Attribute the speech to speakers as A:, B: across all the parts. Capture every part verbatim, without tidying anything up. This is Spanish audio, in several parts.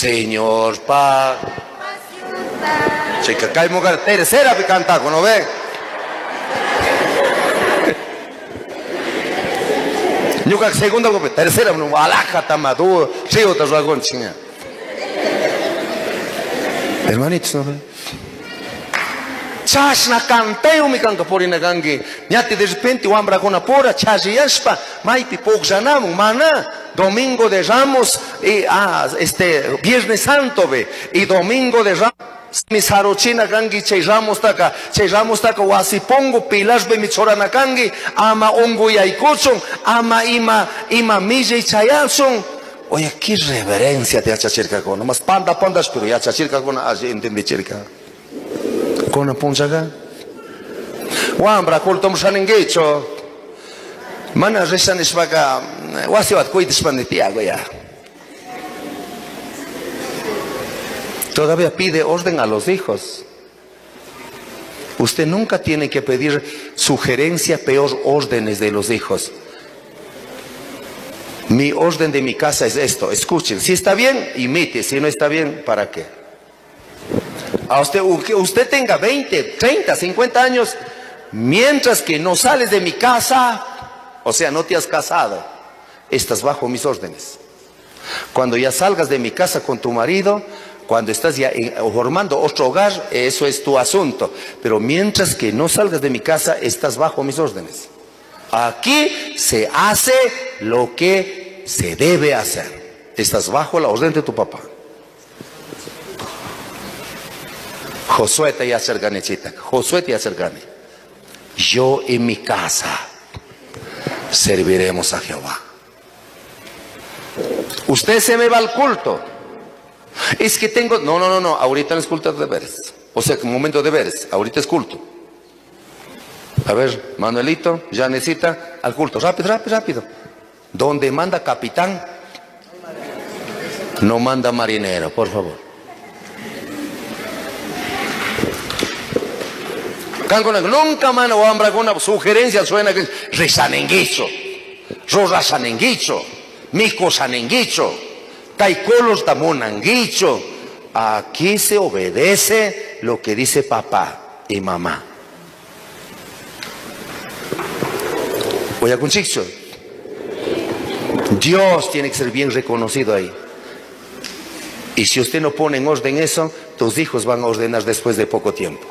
A: Señor pa. Chica, cae mujer, tercera que canta, ¿no ve? Nunca segunda, tercera, no alaja tamadu, sí otra dragón chinga. Hermanitos, ¿no ve? Chash na canteo mi canca por inagangi. Nyati de repente o ambra con pora chashi yaspa, maiti pogjanam mana. Domingo de Ramos y ah, este Viernes Santo ve y Domingo de Ramos. Mis harochina gangi che Ramos taka, che Ramos taka wasipongo pilas be mi chorana gangi ama ongo yaikochon ama ima ima mije chayalson. Oye, qué reverencia te hacha cerca con, nomás panda panda pero ya cerca con así entendí cerca. Con a ponjaga. Wambra kultom shanengecho. Mana resan isbaga wasiwat kuitis panditiago ya. Todavía pide orden a los hijos. Usted nunca tiene que pedir sugerencia, peor órdenes de los hijos. Mi orden de mi casa es esto. Escuchen, si está bien, imite. Si no está bien, ¿para qué? A usted, usted tenga veinte, treinta, cincuenta años, mientras que no sales de mi casa, o sea, no te has casado, estás bajo mis órdenes. Cuando ya salgas de mi casa con tu marido, cuando estás ya formando otro hogar, eso es tu asunto. Pero mientras que no salgas de mi casa, estás bajo mis órdenes. Aquí se hace lo que se debe hacer. Estás bajo la orden de tu papá. Josué te ya acercane, chita. Josué te acercane. Yo en mi casa serviremos a Jehová. Usted se me va al culto. Es que tengo... No, no, no, no. Ahorita no es culto de deberes. O sea, que momento de deberes. Ahorita es culto. A ver, Manuelito, ya necesita al culto. Rápido, rápido, rápido. Donde manda capitán, no manda marinero, por favor. Nunca mano o ambra con una sugerencia suena que resanenguicho, rorasanenguicho, mico sanenguicho, taicolos tamonanguicho. Aquí se obedece lo que dice papá y mamá. Oye, con chicho, Dios tiene que ser bien reconocido ahí. Y si usted no pone en orden eso, tus hijos van a ordenar después de poco tiempo.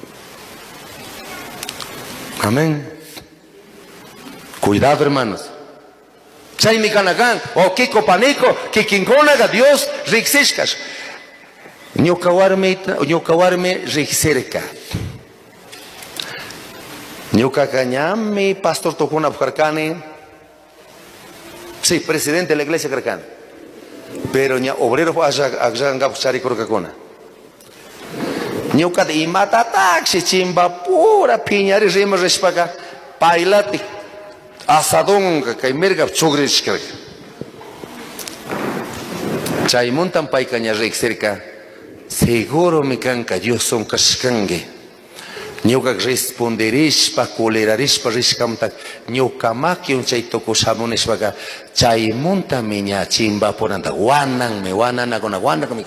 A: Amén. Cuidado, hermanos. Chaimi kanakan o kiko panico que kinkonaga Dios rixishkas. Ñukawarme ñukawarme rixerka. Ñukakañami pastor tokuna bjarkani. Sí, presidente de la iglesia carcana. Pero ña obrero aganga chari korkakona. Ñuka de imatataxi chimba pura piñari rima respaga pailati asadonga kay merga chugrishka. Chaymuntan paykaña rixerka. Seguro mi canca Dios son kashkange. Ñuka responderishpa colerarishpa rishkamta ñuka maki un chay tokushamunishpaga chaymunta miña chimba poranta wanan me wanan agona wanan